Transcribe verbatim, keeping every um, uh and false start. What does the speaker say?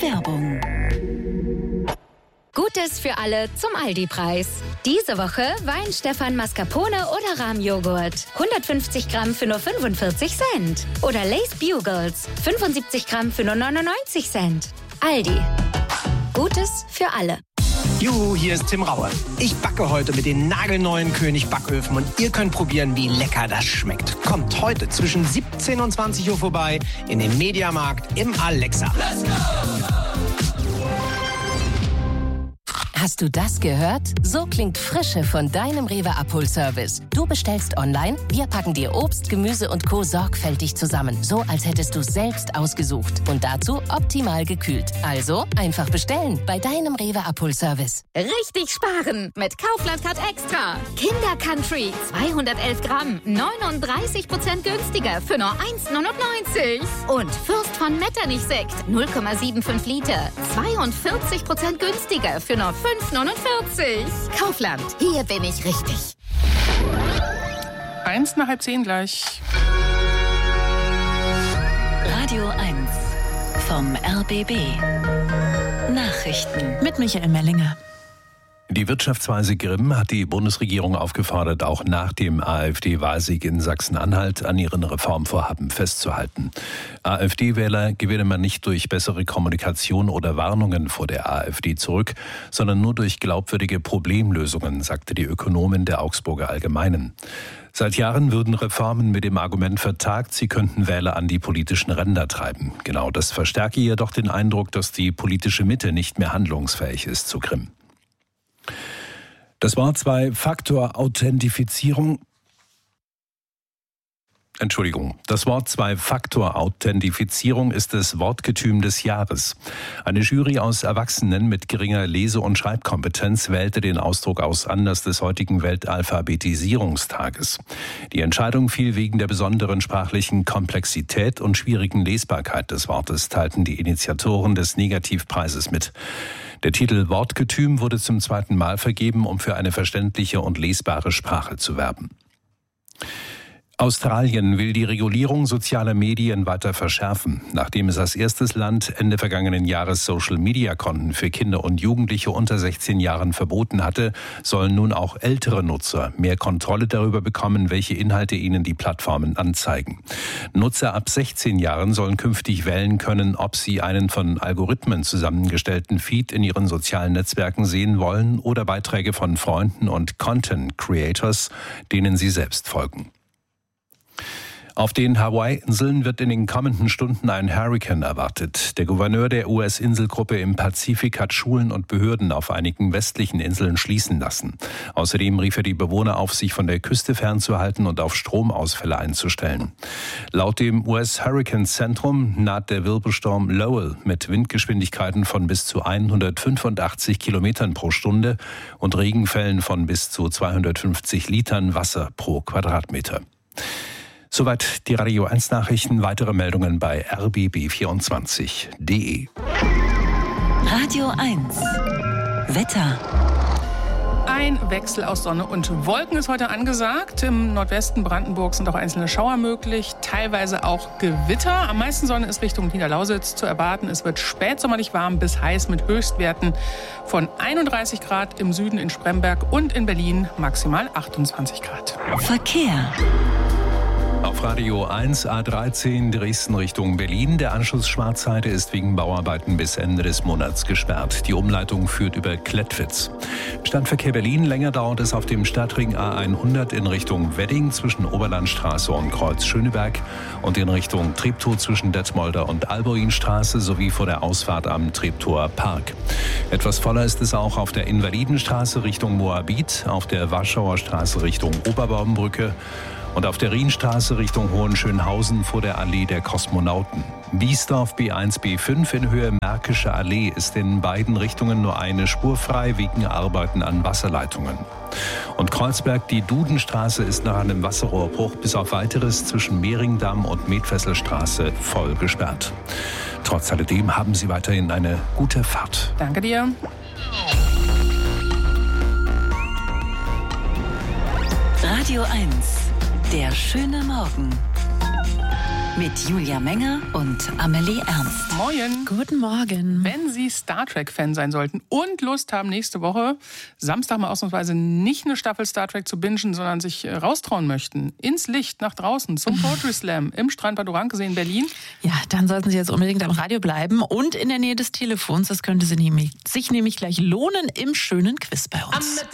Werbung. Gutes für alle zum Aldi-Preis. Diese Woche Wein Stefan Mascarpone oder Rahmjoghurt. hundertfünfzig Gramm für nur fünfundvierzig Cent. Oder Lay's Bugles. fünfundsiebzig Gramm für nur neunundneunzig Cent. Aldi. Gutes für alle. Juhu, hier ist Tim Raue. Ich backe heute mit den nagelneuen König Backöfen und ihr könnt probieren, wie lecker das schmeckt. Kommt heute zwischen siebzehn und zwanzig Uhr vorbei in den Mediamarkt im Alexa. Let's go! Hast du das gehört? So klingt Frische von deinem Rewe Abholservice. Du bestellst online, wir packen dir Obst, Gemüse und Co. sorgfältig zusammen. So, als hättest du es selbst ausgesucht. Und dazu optimal gekühlt. Also einfach bestellen bei deinem Rewe Abholservice. Richtig sparen mit Kaufland Card Extra. Kinder Country zweihundertelf Gramm, neununddreißig Prozent günstiger für nur eins neunundneunzig. Und Fürst von Metternich Sekt null Komma fünfundsiebzig Liter, zweiundvierzig Prozent günstiger für nur fünf neunundvierzig. Kaufland, hier bin ich richtig. Eins nach halb zehn gleich. Radio eins vom R B B. Nachrichten mit Michael Mellinger. Die Wirtschaftsweise Grimm hat die Bundesregierung aufgefordert, auch nach dem AfD-Wahlsieg in Sachsen-Anhalt an ihren Reformvorhaben festzuhalten. AfD-Wähler gewinne man nicht durch bessere Kommunikation oder Warnungen vor der AfD zurück, sondern nur durch glaubwürdige Problemlösungen, sagte die Ökonomin der Augsburger Allgemeinen. Seit Jahren würden Reformen mit dem Argument vertagt, sie könnten Wähler an die politischen Ränder treiben. Genau das verstärke jedoch den Eindruck, dass die politische Mitte nicht mehr handlungsfähig ist zu Grimm. Das Wort Zwei-Faktor-Authentifizierung Entschuldigung, das Wort Zwei-Faktor-Authentifizierung ist das Wortgetüm des Jahres. Eine Jury aus Erwachsenen mit geringer Lese- und Schreibkompetenz wählte den Ausdruck aus Anlass des heutigen Weltalphabetisierungstages. Die Entscheidung fiel wegen der besonderen sprachlichen Komplexität und schwierigen Lesbarkeit des Wortes, teilten die Initiatoren des Negativpreises mit. Der Titel Wortgetüm wurde zum zweiten Mal vergeben, um für eine verständliche und lesbare Sprache zu werben. Australien will die Regulierung sozialer Medien weiter verschärfen. Nachdem es als erstes Land Ende vergangenen Jahres Social-Media-Konten für Kinder und Jugendliche unter sechzehn Jahren verboten hatte, sollen nun auch ältere Nutzer mehr Kontrolle darüber bekommen, welche Inhalte ihnen die Plattformen anzeigen. Nutzer ab sechzehn Jahren sollen künftig wählen können, ob sie einen von Algorithmen zusammengestellten Feed in ihren sozialen Netzwerken sehen wollen oder Beiträge von Freunden und Content-Creators, denen sie selbst folgen. Auf den Hawaii-Inseln wird in den kommenden Stunden ein Hurrikan erwartet. Der Gouverneur der U S-Inselgruppe im Pazifik hat Schulen und Behörden auf einigen westlichen Inseln schließen lassen. Außerdem rief er die Bewohner auf, sich von der Küste fernzuhalten und auf Stromausfälle einzustellen. Laut dem U S-Hurrikan-Zentrum naht der Wirbelsturm Lowell mit Windgeschwindigkeiten von bis zu hundertfünfundachtzig Kilometern pro Stunde und Regenfällen von bis zu zweihundertfünfzig Litern Wasser pro Quadratmeter. Soweit die Radio eins Nachrichten. Weitere Meldungen bei r b b vierundzwanzig punkt d e. Radio eins Wetter. Ein Wechsel aus Sonne und Wolken ist heute angesagt. Im Nordwesten Brandenburgs sind auch einzelne Schauer möglich, teilweise auch Gewitter. Am meisten Sonne ist Richtung Niederlausitz zu erwarten. Es wird spätsommerlich warm bis heiß mit Höchstwerten von einunddreißig Grad im Süden in Spremberg und in Berlin maximal achtundzwanzig Grad. Verkehr. Auf Radio eins A dreizehn Dresden Richtung Berlin. Der Anschluss Schwarzheide ist wegen Bauarbeiten bis Ende des Monats gesperrt. Die Umleitung führt über Klettwitz. Stadtverkehr Berlin. Länger dauert es auf dem Stadtring A hundert in Richtung Wedding zwischen Oberlandstraße und Kreuz Schöneberg und in Richtung Treptow zwischen Detmolder und Alboinstraße sowie vor der Ausfahrt am Treptower Park. Etwas voller ist es auch auf der Invalidenstraße Richtung Moabit, auf der Warschauer Straße Richtung Oberbaumbrücke und auf der Rienstraße Richtung Hohenschönhausen vor der Allee der Kosmonauten. Biesdorf B eins B fünf in Höhe Märkische Allee ist in beiden Richtungen nur eine Spur frei wegen Arbeiten an Wasserleitungen. Und Kreuzberg, die Dudenstraße ist nach einem Wasserrohrbruch bis auf Weiteres zwischen Mehringdamm und Medfesselstraße voll gesperrt. Trotz alledem haben Sie weiterhin eine gute Fahrt. Danke dir. Radio eins Der schöne Morgen. Mit Julia Menger und Amelie Ernst. Moin. Guten Morgen. Wenn Sie Star Trek-Fan sein sollten und Lust haben, nächste Woche Samstag mal ausnahmsweise nicht eine Staffel Star Trek zu bingen, sondern sich raustrauen möchten, ins Licht, nach draußen, zum Poetry Slam im Strandbad Oranke in Berlin. Ja, dann sollten Sie jetzt unbedingt am Radio bleiben und in der Nähe des Telefons. Das könnte Sie nämlich, sich nämlich gleich lohnen im schönen Quiz bei uns.